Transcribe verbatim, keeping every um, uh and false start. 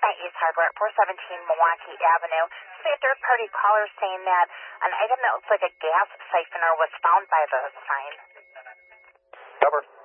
at Ace Hardware at four seventeen Milwaukee Avenue. This is a third-party caller saying that an item that looks like a gas siphoner was found by the sign. Cover.